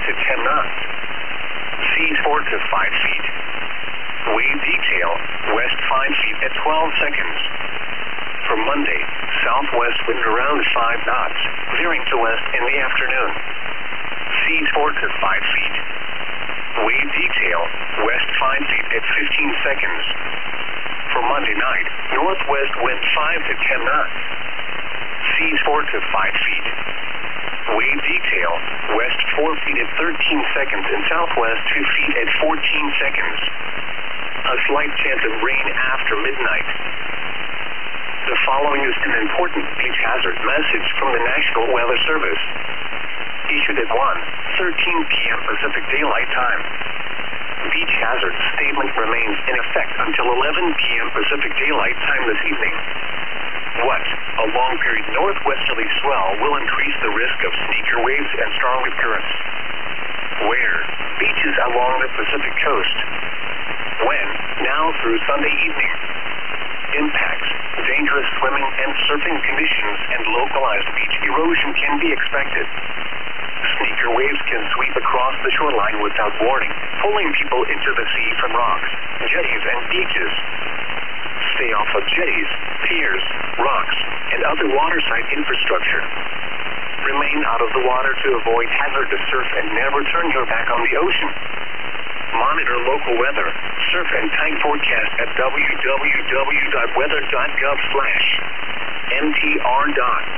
to 10 knots. Seas 4 to 5 feet. Wave detail, west 5 feet at 12 seconds. For Monday, southwest wind around 5 knots, veering to west in the afternoon. Seas 4 to 5 feet. Wave detail, west 5 feet at 15 seconds. For Monday night, northwest wind 5 to 10 knots. Seas 4 to 5 feet. Wave detail, west 4 feet at 13 seconds and southwest 2 feet at 14 seconds. A slight chance of rain after midnight. The following is an important beach hazard message from the National Weather Service. Issued at 1:13 p.m. Pacific Daylight Time. Beach hazard statement remains in effect until 11 p.m. Pacific Daylight Time this evening. What? A long-period northwesterly swell will increase the risk of sneaker waves and strong currents. Where? Beaches along the Pacific coast. When? Now through Sunday evening. Impacts, dangerous swimming and surfing conditions and localized beach erosion can be expected. Sneaker waves can sweep across the shoreline without warning, pulling people into the sea from rocks, jetties, and beaches. Stay off of jetties, piers, rocks, and other waterside infrastructure. Remain out of the water to avoid hazardous surf and never turn your back on the ocean. Monitor local weather, surf and tide forecast at www.weather.gov/mtr.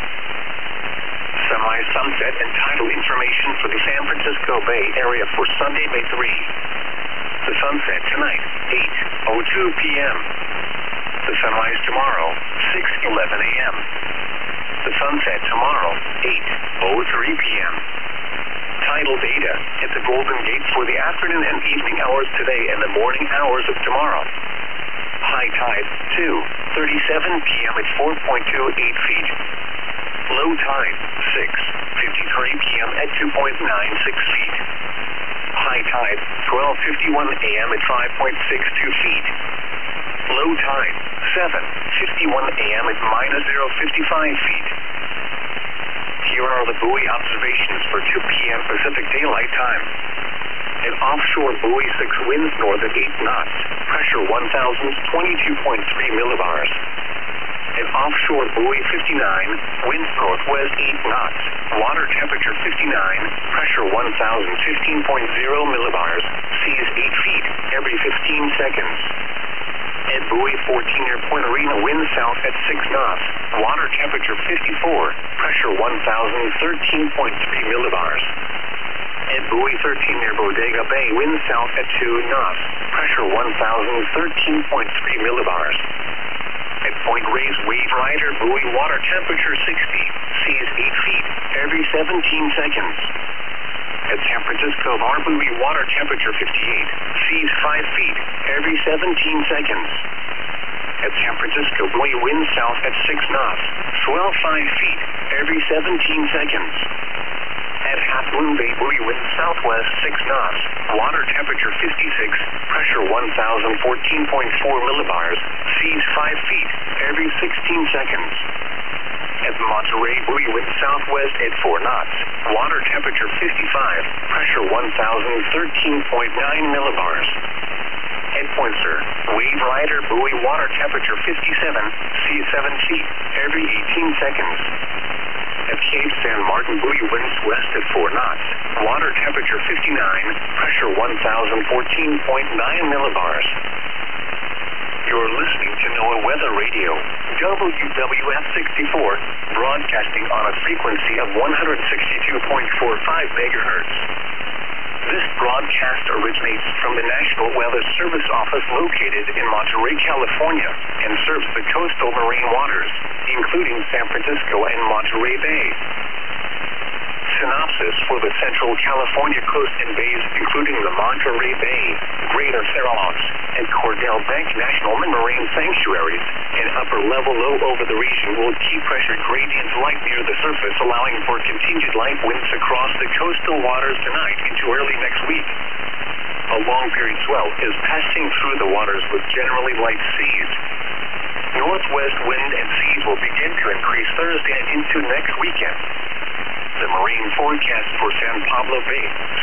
Semi-sunset and tidal information for the San Francisco Bay Area for Sunday, May 3. The sunset tonight, 8:02 p.m. The sunrise tomorrow, 6:11 a.m. The sunset tomorrow, 8:03 p.m. Tidal data at the Golden Gate for the afternoon and evening hours today and the morning hours of tomorrow. High tide, 2:37 p.m. at 4.28 feet. Low tide, 6:53 p.m. at 2.96 feet. High tide, 12:51 a.m. at 5.62 feet. Low tide, 7:51 a.m. at -0.55 feet. Here are the buoy observations for 2 p.m. Pacific Daylight Time. An offshore buoy 6 winds north at 8 knots, pressure 1,022.3 millibars. An offshore buoy 59, winds northwest 8 knots, water temperature 59, pressure 1,015.0 millibars, seas 8 feet every 15 seconds. At buoy 14 near Point Arena, wind south at 6 knots, water temperature 54, pressure 1,013.3 millibars. At buoy 13 near Bodega Bay, wind south at 2 knots, pressure 1,013.3 millibars. At Point Reyes, wave rider, buoy water temperature 60, seas 8 feet every 17 seconds. At San Francisco Bar, buoy water temperature 58, seas 5 feet every 17 seconds. At San Francisco, buoy wind south at 6 knots, swell 5 feet every 17 seconds. At Half Moon Bay, buoy wind southwest 6 knots, water temperature 56, pressure 1,014.4 millibars, seas 5 feet every 16 seconds. At Monterey, buoy wind southwest at 4 knots, water temperature 55, pressure 1,013.9 millibars. At Point Sur, wave rider, buoy water temperature 57, seas 7 feet every 18 seconds. At Cape San Martin, buoy winds west at 4 knots, water temperature 59, pressure 1,014.9 millibars. You're listening to NOAA Weather Radio, WWF 64, broadcasting on a frequency of 162.45 megahertz. This broadcast originates from the National Weather Service office located in Monterey, California, and serves the coastal marine waters, including San Francisco and Monterey Bay. Synopsis for the Central California coast and bays, including the Monterey Bay, Greater Farallones, and Cordell Bank National Marine Sanctuaries, an upper-level low over the region will keep pressure gradients light near the surface, allowing for continued light winds across the coastal waters tonight into early next week. A long-period swell is passing through the waters with generally light seas. Northwest wind and seas will begin to increase Thursday and into next weekend. The marine forecast for San Pablo Bay,